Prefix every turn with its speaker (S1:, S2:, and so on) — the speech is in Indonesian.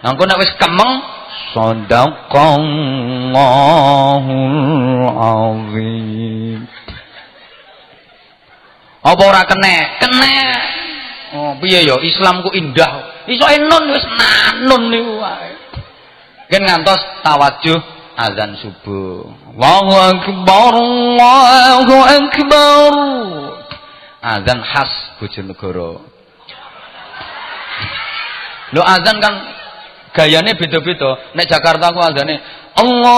S1: Engko nek wis kemeng Shadaqallahul azim. Apa ora kene? Kene. Oh, piye ya Islamku indah. Iso enon wis nanun niku wae. Gen ngantos tawajuh azan subuh. Allahu akbar, Allahu akbar. Azan khas Bojonegoro. Lho azan kan gayane beda-beda. Nek Jakarta ku azane Allah